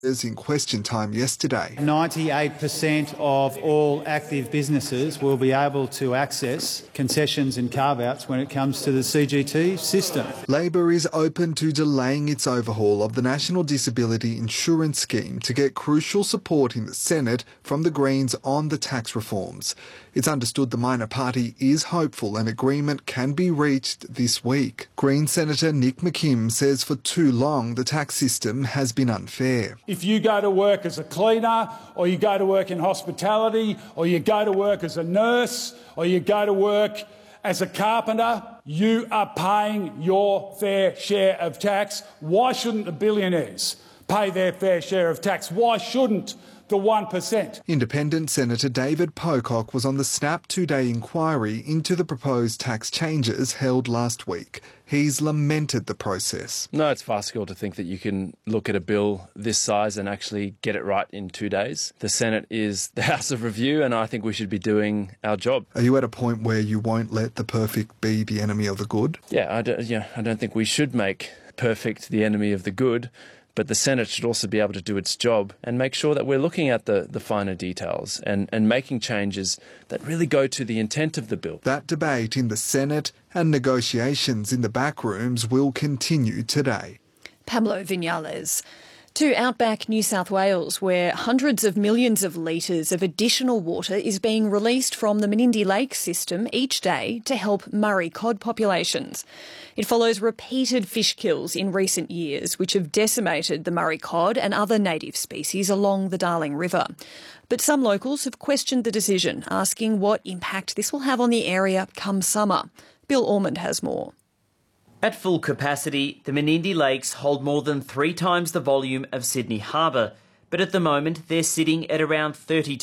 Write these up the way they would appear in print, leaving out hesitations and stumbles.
in question time yesterday. 98% of all active businesses will be able to access concessions and carve-outs when it comes to the CGT system. Labor is open to delaying its overhaul of the National Disability Insurance Scheme to get crucial support in the Senate from the Greens on the tax reforms. It's understood the minor party is hopeful an agreement can be reached this week. Green Senator Nick McKim says for too long the tax system has been unfair. If you go to work as a cleaner, or you go to work in hospitality, or you go to work as a nurse, or you go to work as a carpenter, you are paying your fair share of tax. Why shouldn't the billionaires pay their fair share of tax? Why shouldn't the 1%? Independent Senator David Pocock was on the Snap two-day inquiry into the proposed tax changes held last week. He's lamented the process. No, it's farcical to think that you can look at a bill this size and actually get it right in 2 days. The Senate is the House of Review, and I think we should be doing our job. Are you at a point where you won't let the perfect be the enemy of the good? Yeah, I don't think we should make perfect the enemy of the good. But the Senate should also be able to do its job and make sure that we're looking at the finer details and making changes that really go to the intent of the bill. That debate in the Senate and negotiations in the back rooms will continue today. Pablo Vinales. To outback New South Wales, where hundreds of millions of litres of additional water is being released from the Menindee Lake system each day to help Murray cod populations. It follows repeated fish kills in recent years, which have decimated the Murray cod and other native species along the Darling River. But some locals have questioned the decision, asking what impact this will have on the area come summer. Bill Ormond has more. At full capacity, the Menindee Lakes hold more than 3 times the volume of Sydney Harbour, but at the moment they're sitting at around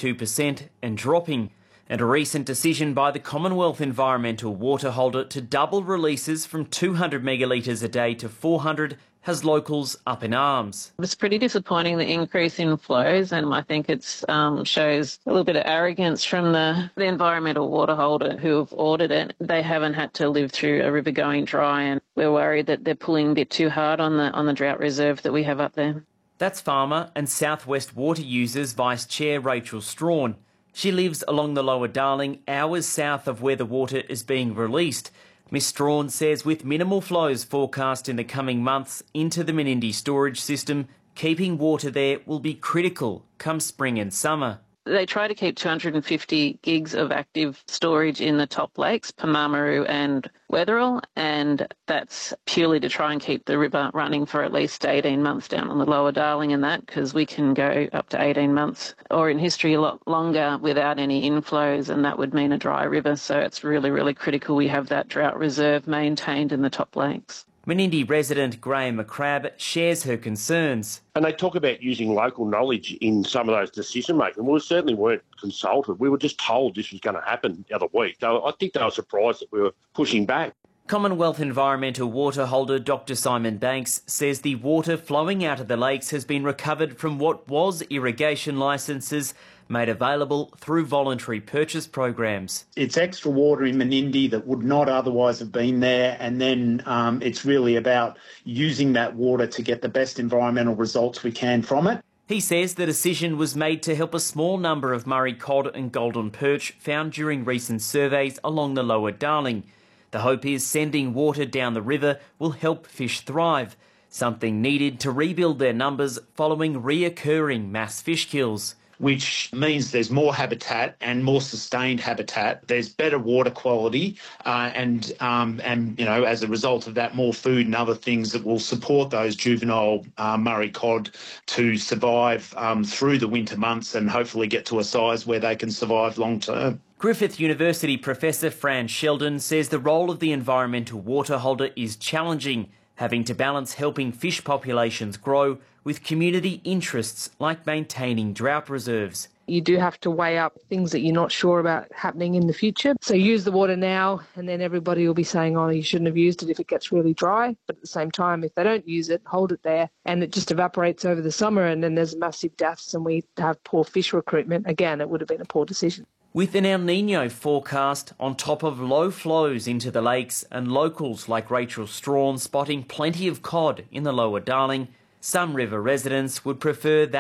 32% and dropping. And a recent decision by the Commonwealth Environmental Water Holder to double releases from 200 megalitres a day to 400 has locals up in arms. It's pretty disappointing, the increase in flows, and I think it shows a little bit of arrogance from the environmental water holder who have ordered it. They haven't had to live through a river going dry, and we're worried that they're pulling a bit too hard on the drought reserve that we have up there. That's farmer and South West Water Users Vice Chair Rachel Strawn. She lives along the Lower Darling, hours south of where the water is being released. Ms Strawn says with minimal flows forecast in the coming months into the Menindee storage system, keeping water there will be critical come spring and summer. They try to keep 250 gigs of active storage in the top lakes, Pamamaru and Wetherill, and that's purely to try and keep the river running for at least 18 months down on the Lower Darling and that, because we can go up to 18 months or in history a lot longer without any inflows, and that would mean a dry river. So it's really, really critical we have that drought reserve maintained in the top lakes. Menindee resident Graham McCrabb shares her concerns. And they talk about using local knowledge in some of those decision-making. Well, we certainly weren't consulted. We were just told this was going to happen the other week. So I think they were surprised that we were pushing back. Commonwealth Environmental Water Holder Dr Simon Banks says the water flowing out of the lakes has been recovered from what was irrigation licences made available through voluntary purchase programs. It's extra water in Menindee that would not otherwise have been there, and then it's really about using that water to get the best environmental results we can from it. He says the decision was made to help a small number of Murray cod and golden perch found during recent surveys along the Lower Darling. The hope is sending water down the river will help fish thrive, something needed to rebuild their numbers following reoccurring mass fish kills. Which means there's more habitat and more sustained habitat. There's better water quality, and as a result of that, more food and other things that will support those juvenile Murray cod to survive through the winter months and hopefully get to a size where they can survive long term. Griffith University Professor Fran Sheldon says the role of the environmental water holder is challenging, having to balance helping fish populations grow with community interests like maintaining drought reserves. You do have to weigh up things that you're not sure about happening in the future. So use the water now, and then everybody will be saying, oh, you shouldn't have used it if it gets really dry. But at the same time, if they don't use it, hold it there, and it just evaporates over the summer, and then there's massive deaths and we have poor fish recruitment, again, it would have been a poor decision. With an El Niño forecast on top of low flows into the lakes and locals like Rachel Strawn spotting plenty of cod in the Lower Darling, Some river residents would prefer that